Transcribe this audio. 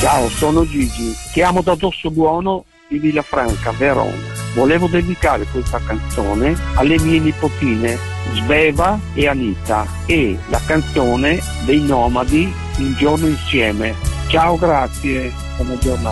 Ciao, sono Gigi, chiamo da Dossobuono di Villafranca, Verona. Volevo dedicare questa canzone alle mie nipotine Sveva e Anita e la canzone dei Nomadi Un giorno insieme. Ciao, grazie, buona giornata.